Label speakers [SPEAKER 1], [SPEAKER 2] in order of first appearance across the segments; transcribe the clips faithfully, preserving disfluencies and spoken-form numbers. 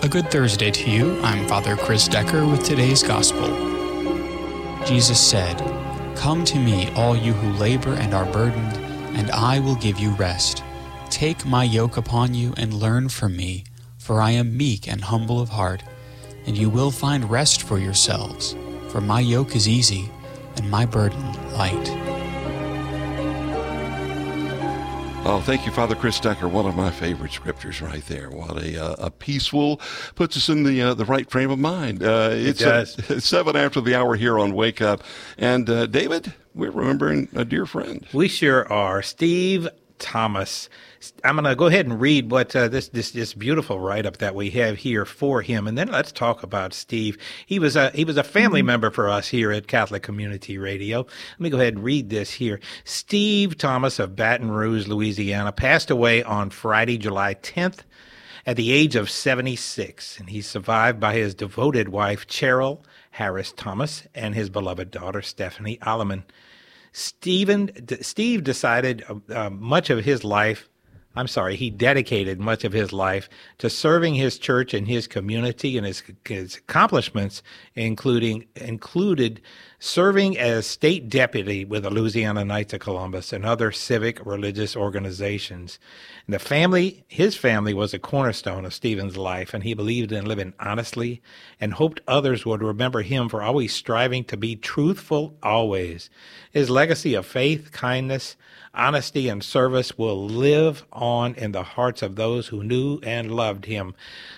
[SPEAKER 1] A good Thursday to you. I'm Father Chris Decker with today's Gospel. Jesus said, "Come to me, all you who labor and are burdened, and I will give you rest. Take my yoke upon you and learn from me, for I am meek and humble of heart, and you will find rest for yourselves. For my yoke is easy, and my burden light."
[SPEAKER 2] Oh, thank you, Father Chris Decker. One of my favorite scriptures right there. What a uh, a peaceful, puts us in the uh, the right frame of mind. Uh, it's
[SPEAKER 3] it does.
[SPEAKER 2] A, seven after the hour here on Wake Up. And uh, David, we're remembering a dear friend.
[SPEAKER 3] We sure are. Steve Thomas. I'm going to go ahead and read what uh, this this this beautiful write-up that we have here for him, and then let's talk about Steve. He was a he was a family mm-hmm. member for us here at Catholic Community Radio. Let me go ahead and read this here. Steve Thomas of Baton Rouge, Louisiana, passed away on Friday, July tenth, at the age of seventy-six, and he's survived by his devoted wife, Cheryl Harris Thomas, and his beloved daughter, Stephanie Alleman. Stephen, D- Steve decided uh, much of his life, I'm sorry, he dedicated much of his life to serving his church and his community, and his, his accomplishments including included serving as state deputy with the Louisiana Knights of Columbus and other civic religious organizations. And the family, his family was a cornerstone of Stephen's life, and he believed in living honestly and hoped others would remember him for always striving to be truthful always. His legacy of faith, kindness, honesty, and service will live on in the hearts of those who knew and loved him.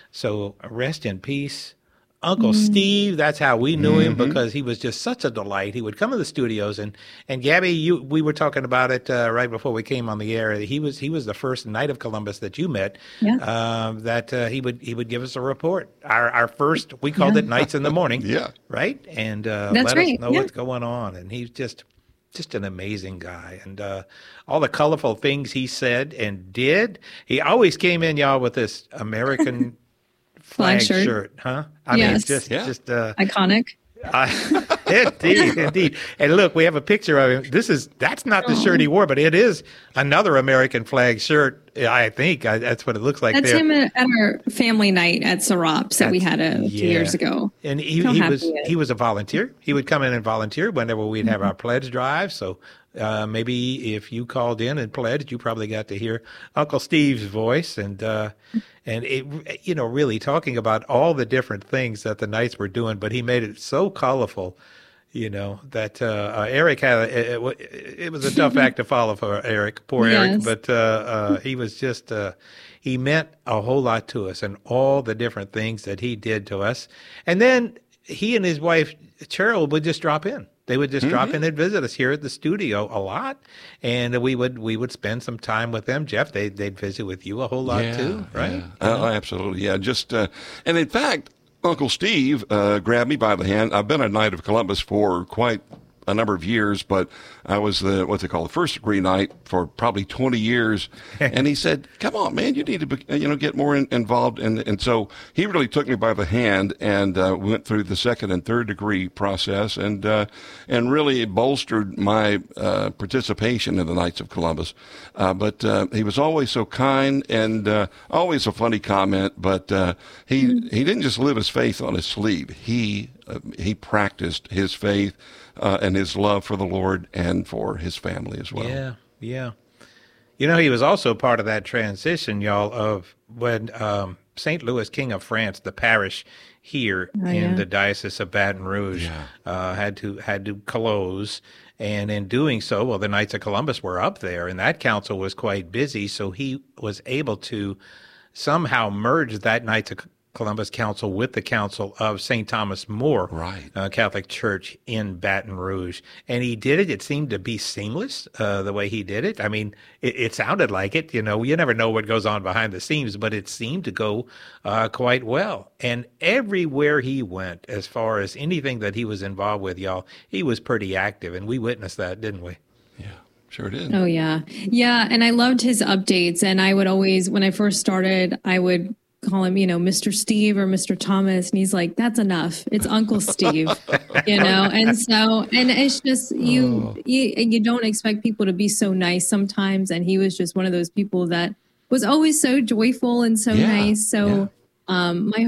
[SPEAKER 3] So rest in peace, Uncle mm-hmm. Steve. That's how we knew him, mm-hmm. because he was just such a delight. He would come to the studios, and and Gabby, you we were talking about it uh, right before we came on the air. He was he was the first Knight of Columbus that you met.
[SPEAKER 4] Yeah.
[SPEAKER 3] Uh, that uh, he would he would give us a report. Our our first, we called
[SPEAKER 4] yeah.
[SPEAKER 3] it Knights in the Morning.
[SPEAKER 2] Yeah.
[SPEAKER 3] Right, and uh,
[SPEAKER 4] That's
[SPEAKER 3] let
[SPEAKER 4] right.
[SPEAKER 3] us know
[SPEAKER 4] yeah.
[SPEAKER 3] what's going on. And he's just. Just an amazing guy, and uh, all the colorful things he said and did. He always came in, y'all, with this American flag,
[SPEAKER 4] flag shirt.
[SPEAKER 3] shirt, huh? I
[SPEAKER 4] yes.
[SPEAKER 3] mean, just,
[SPEAKER 2] yeah.
[SPEAKER 3] just uh,
[SPEAKER 4] iconic.
[SPEAKER 3] Uh, indeed, indeed. And look, we have a picture of him. This is that's not the shirt he wore, but it is another American flag shirt. I think I, that's what it looks like.
[SPEAKER 4] That's
[SPEAKER 3] there.
[SPEAKER 4] him at, at our family night at Serops that we had a
[SPEAKER 3] yeah.
[SPEAKER 4] few years ago.
[SPEAKER 3] And he,
[SPEAKER 4] So
[SPEAKER 3] he
[SPEAKER 4] happy
[SPEAKER 3] was
[SPEAKER 4] with it.
[SPEAKER 3] he was a volunteer. He would come in and volunteer whenever we'd have our pledge drive. So uh, maybe if you called in and pledged, you probably got to hear Uncle Steve's voice, and uh, and it, you know, really talking about all the different things that the Knights were doing. But he made it so colorful, you know, that uh, uh, Eric had a, it, it was a tough act to follow for Eric, poor
[SPEAKER 4] Yes.
[SPEAKER 3] Eric. But uh, uh, he was just uh, he meant a whole lot to us, and all the different things that he did to us. And then he and his wife Cheryl would just drop in. They would just mm-hmm. drop in and visit us here at the studio a lot, and we would we would spend some time with them. Jeff, they they'd visit with you a whole lot
[SPEAKER 2] yeah,
[SPEAKER 3] too, right?
[SPEAKER 2] Yeah. Uh, absolutely, yeah. Just uh, and in fact, Uncle Steve uh, grabbed me by the hand. I've been a Knight of Columbus for quite a number of years, but I was the what they call the first degree knight for probably twenty years. And he said, "Come on, man, you need to be, you know get more in, involved." And and so he really took me by the hand, and uh, went through the second and third degree process, and uh, and really bolstered my uh, participation in the Knights of Columbus. Uh, but uh, he was always so kind, and uh, always a funny comment. But uh, he mm-hmm. he didn't just live his faith on his sleeve. He uh, he practiced his faith. Uh, and his love for the Lord and for his family as well.
[SPEAKER 3] Yeah, yeah. You know, he was also part of that transition, y'all, of when um, Saint Louis, King of France, the parish here
[SPEAKER 4] oh,
[SPEAKER 3] in
[SPEAKER 4] yeah.
[SPEAKER 3] the Diocese of Baton Rouge,
[SPEAKER 2] yeah.
[SPEAKER 3] uh, had to had to close. And in doing so, well, the Knights of Columbus were up there, and that council was quite busy, so he was able to somehow merge that Knights of Columbus Council with the Council of Saint Thomas More,
[SPEAKER 2] right.
[SPEAKER 3] uh, Catholic Church in Baton Rouge. And he did it. It seemed to be seamless, uh, the way he did it. I mean, it, it sounded like it. You know, you never know what goes on behind the scenes, but it seemed to go uh, quite well. And everywhere he went, as far as anything that he was involved with, y'all, he was pretty active. And we witnessed that, didn't we?
[SPEAKER 2] Yeah. Sure did.
[SPEAKER 4] Oh, yeah. Yeah. And I loved his updates. And I would always, when I first started, I would call him, you know, Mister Steve or Mister Thomas. And he's like, that's enough. It's Uncle Steve, you know? And so, and it's just, you, oh. you, you don't expect people to be so nice sometimes. And he was just one of those people that was always so joyful and so
[SPEAKER 2] yeah.
[SPEAKER 4] nice. So, yeah. um, my